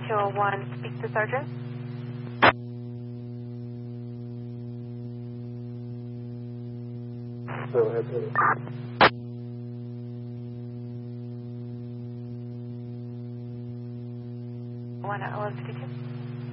201, speak to Sergeant. Go ahead, please. 1 at 1152.